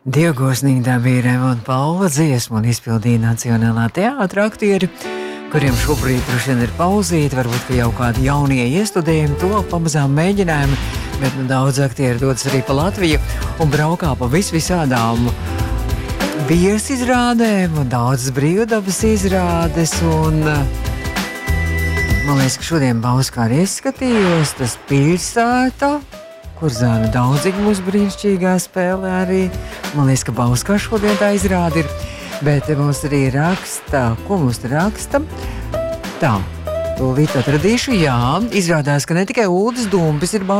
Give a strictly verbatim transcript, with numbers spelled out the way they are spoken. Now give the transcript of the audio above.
Dievgosnīgā bija Raimonda Paula dziesma un izpildīja Nacionālā teātra aktieri, kuriem šobrīd droši vien ir pauzīti, varbūt, ka jau kādi jaunie iestudējumi, to pamazām mēģinājumi, bet nu, daudz aktieri dodas arī pa Latviju un braukā pa vis visādām viesu izrādēm un daudzas brīvdabas izrādes, un man liekas, ka šodien Bauskā arī skatījos, tas pilsēta, kur Zāna Daudzīga mūsu brīnišķīgā spēlē arī. Man liekas, ka Bauskā šodien tā izrāda ir, bet mums arī raksta, ko mums te raksta? Tā, tūlīt atradīšu, jā, izrādās, ka ne tikai Uldis Dumpis ir